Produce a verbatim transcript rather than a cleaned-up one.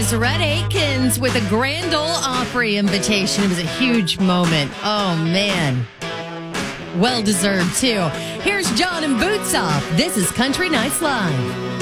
was Rhett Akins with a Grand Ole Opry invitation. It was a huge moment. Oh, man. Well deserved, too. Here's John and Boots Off. This is Country Nights Live.